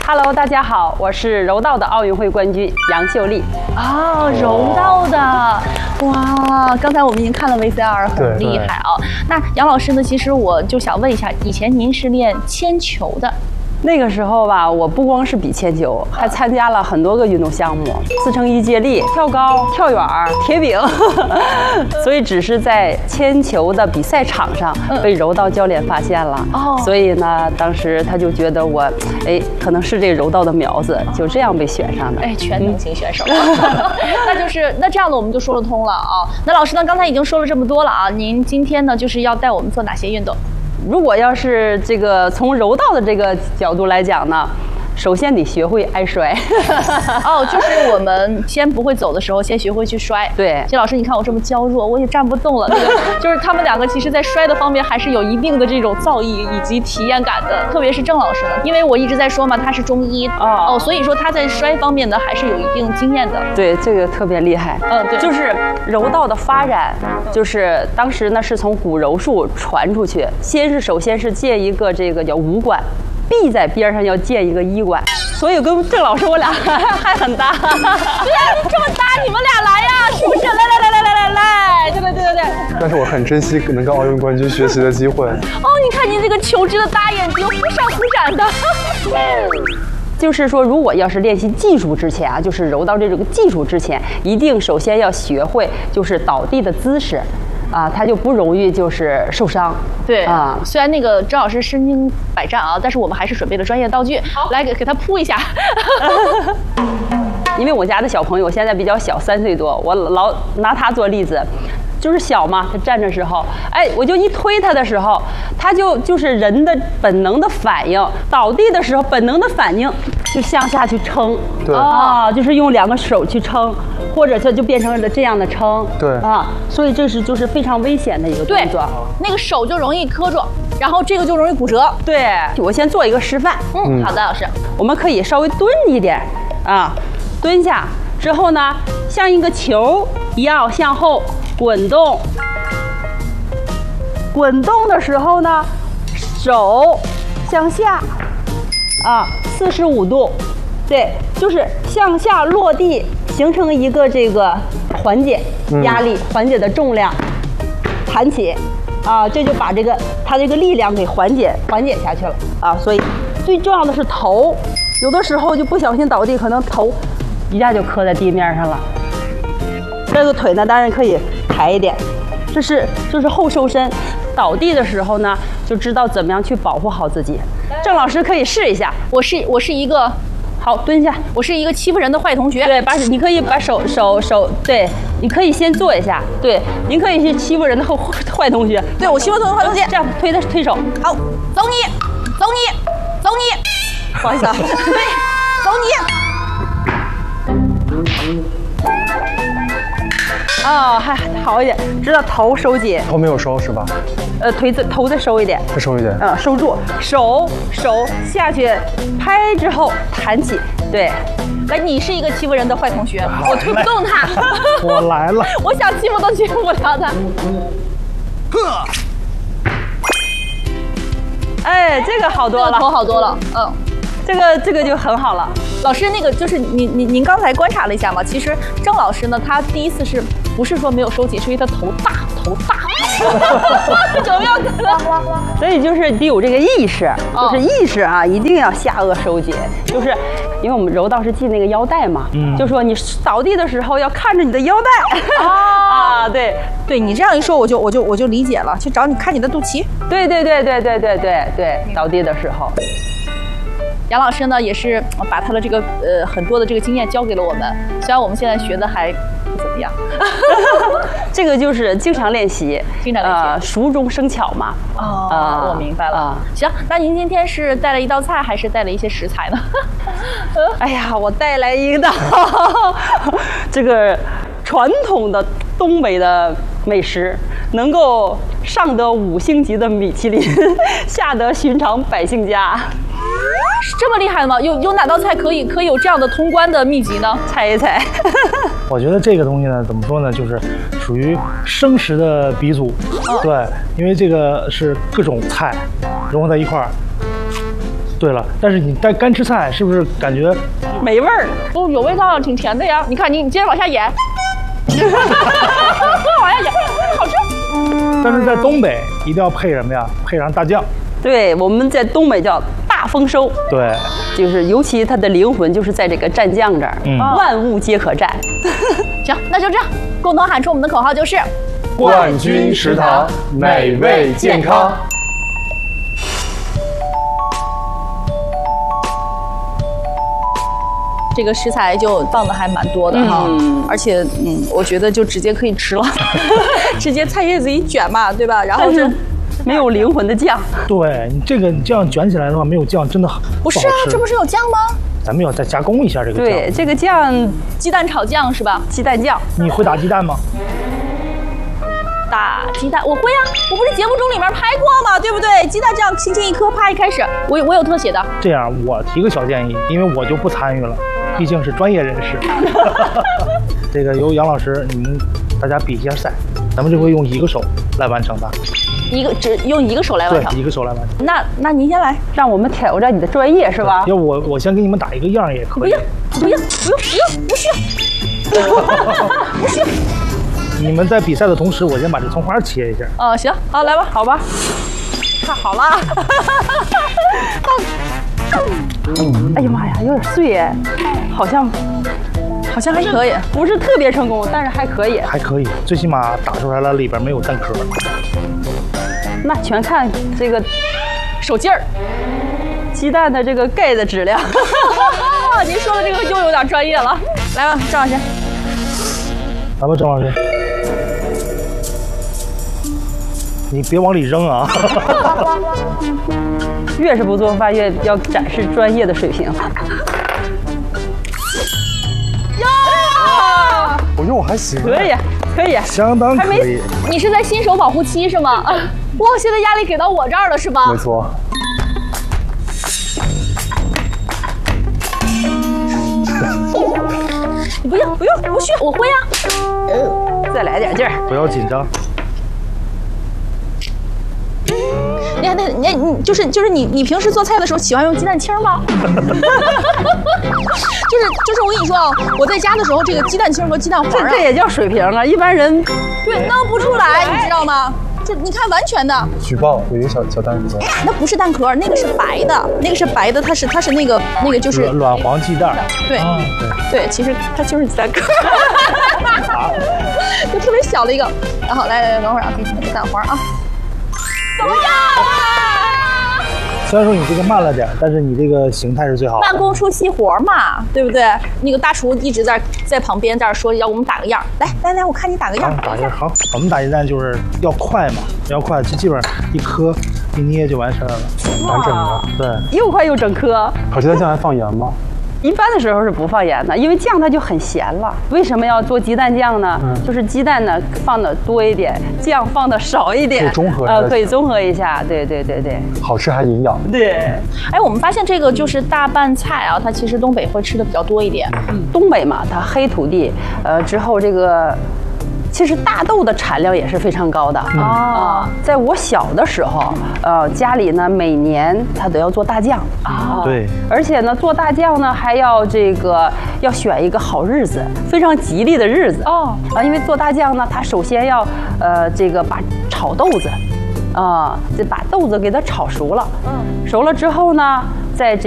Hello， 大家好，我是柔道的奥运会冠军杨秀丽。 哦，柔道的，哇！刚才我们已经看了 VCR， 很厉害啊。那杨老师呢？其实我就想问一下，以前您是练铅球的。 那个时候吧，我不光是比铅球，还参加了很多个运动项目，4x1接力、跳高、跳远、铁饼，所以只是在铅球的比赛场上被柔道教练发现了。所以呢，当时他就觉得我，可能是这个柔道的苗子，就这样被选上的。 全能型选手。那这样的我们就说得通了啊。那老师呢，刚才已经说了这么多了啊，您今天呢就是要带我们做哪些运动？ 如果要是这个从柔道的这个角度来讲呢，首先得学会挨摔。 就是我们先不会走的时候，先学会去摔。 对， 谢老师，你看我这么娇弱，我也站不动了。就是他们两个，其实在摔的方面还是有一定的这种造诣以及体验感的。特别是郑老师呢，因为我一直在说嘛，他是中医所以说他在摔方面呢还是有一定经验的。 对，这个特别厉害。对，就是柔道的发展，就是当时呢是从古柔术传出去，首先是建一个这个叫武馆。必在边上要建一个医馆，所以跟郑老师我俩还很搭。对呀，这么搭，你们俩来呀，是不是？来，对。 但是我很珍惜能跟奥运冠军学习的机会。 你看您这个球质的大眼睛，忽闪忽闪的。 就是说，如果要是练习技术之前啊，就是柔道这种技术之前，一定首先要学会就是倒地的姿势。他就不容易就是受伤。 对虽然那个郑老师身经百战啊，但是我们还是准备了专业道具来给他铺一下。 因为我家的小朋友现在比较小，3岁多，我老拿他做例子。就是小嘛，他站着时候，我就一推他的时候，他就是人的本能的反应，倒地的时候本能的反应就向下去撑， 对就是用2个手去撑，或者就变成了这样的撑， 对所以这就是非常危险的一个动作。 那个手就容易磕着，然后这个就容易骨折。 对，我先做一个示范。 好的，老师， 我们可以稍微蹲一点蹲下之后呢，像一个球一样向后滚动，滚动的时候呢，手向下，45度，对，就是向下落地，形成一个这个缓解压力，缓解的重量，弹起，这就把它这个力量给缓解下去了所以最重要的是头，有的时候就不小心倒地，可能头一下就磕在地面上了。这个腿呢，当然可以抬一点，就是后收身，倒地的时候呢，就知道怎么样去保护好自己。郑老师可以试一下， 我是一个好蹲下， 我是一个欺负人的坏同学。 对，你可以把手，对，你可以先坐一下，对，您可以去欺负人的坏同学。 对，我欺负人的坏同学， 这样推手。 好，走你，不好意思啊，对，走你。 还好一点，知道头收紧， 头没有收是吧？ 头再收一点， 再收一点， 收住，手下去，拍之后弹起，对。 来，你是一个欺负人的坏同学，我推不动他。 我来了， 我想欺负都欺负不了他。 这个好多了， 头好多了， 这个就很好了。 老师，那个就是您刚才观察了一下嘛？其实郑老师呢，他第一次不是说没有收紧，是因为他头大。有没有可能？ 所以就是得有这个意识，就是意识一定要下颚收紧。就是因为我们柔道是系那个腰带嘛，就说你倒地的时候要看着你的腰带。 对，你这样一说，我就理解了，去找你看你的肚脐。 对，倒地的时候。 杨老师呢，也是把他的这个很多的这个经验教给了我们，虽然我们现在学的还不怎么样。 这个就是经常练习，熟中生巧嘛。 我明白了。行，那您今天是带了一道菜，还是带了一些食材呢？ 我带来一道这个传统的东北的美食，能够上得5星级的米其林，下得寻常百姓家。 是这么厉害的吗？有哪道菜可以有这样的通关的秘籍呢？ 猜一猜。 我觉得这个东西呢，怎么说呢，就是属于生食的鼻祖。对，因为这个是各种菜融合在一块儿。 对了，但是你带干吃菜是不是感觉没味儿了。 哦，有味道，挺甜的呀。你看，你接着往下演，往下演，好吃。 但是在东北一定要配什么呀？配上大酱。 对，我们在东北叫大丰收， 对， 就是尤其它的灵魂就是在这个蘸酱这儿，万物皆可蘸。 行，那就这样，共同喊出我们的口号就是冠军食堂，美味健康。 这个食材就放的还蛮多的哈，而且我觉得就直接可以吃了，直接菜叶子一卷嘛，对吧？然后就没有灵魂的酱。 对你这个这样卷起来的话，没有酱真的不是啊，这不是有酱吗？ 咱们要再加工一下这个酱。 对，这个酱鸡蛋炒酱是吧？ 鸡蛋酱， 你会打鸡蛋吗？ 打鸡蛋我会啊，我不是节目中里面拍过吗？对不对？鸡蛋酱轻轻一颗，啪一开始，我有特写的。 这样我提个小建议，因为我就不参与了，毕竟是专业人士。这个由杨老师，你们大家比一下赛，咱们这回用一个手来完成的。 只用一个手来完成， 对，一个手来完成。 那您先来， 让我们挑战你的专业是吧？ 要我先给你们打一个样也可以。 不需要，不需要。 你们在比赛的同时，我先把这葱花切一下。 行，好，来吧， 好吧，看好了。哎呀妈呀，有点碎哎，好像还可以，不是特别成功，但是还可以。 还可以，最起码打出来了，里边没有蛋壳。 那全看这个手劲儿， 鸡蛋的这个盖的质量。 您说的这个又有点专业了。来吧，郑老师。 来吧，郑老师，你别往里扔啊！ 越是不做饭，越要展示专业的水平。 我觉得我还行， 可以，可以， 相当可以。 你是在新手保护期是吗？哇，现在压力给到我这儿了是吗？ 没错。 不用，不需要，我会啊。 再来点劲儿， 不要紧张。 你就是你平时做菜的时候喜欢用鸡蛋清吗？就是我跟你说啊，我在家的时候，这个鸡蛋清和鸡蛋黄这也叫水平啊！一般人对弄不出来，你知道吗？就你看完全的。 举报有一个小蛋壳， 那不是蛋壳，那个是白的，它是那个就是卵黄鸡蛋。 对对，其实它就是鸡蛋壳，就特别小的一个。然后来等会儿啊，给你那个蛋黄啊。怎么样啊？ 虽然说你这个慢了点，但是你这个形态是最好的。 慢工出细活嘛，对不对？那个大厨一直在旁边在这说要我们打个样，来，我看你打个样。 打个样好。我们打鸡蛋就是要快嘛，要快，就基本上一颗一捏就完事儿了， 完整的。 对， 又快又整颗。 烤鸡蛋酱还放盐吗？ 一般的时候是不放盐的，因为酱它就很咸了。为什么要做鸡蛋酱呢？就是鸡蛋呢放的多一点，酱放的少一点， 可以中和可以综合一下。对， 好吃还营养。 对。 哎，我们发现这个就是大拌菜啊，它其实东北会吃的比较多一点。 东北嘛，它黑土地，之后这个。其实大豆的产量也是非常高的在我小的时候，家里呢每年它都要做大酱对， 而且呢做大酱呢还要要选一个好日子，非常吉利的日子因为做大酱呢，它首先要把炒豆子就把豆子给它炒熟了，熟了之后呢，在